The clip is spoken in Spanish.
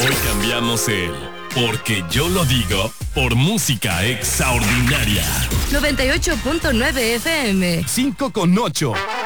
Hoy cambiamos el porque yo lo digo por música extraordinaria. 98.9 FM. 5 con 8.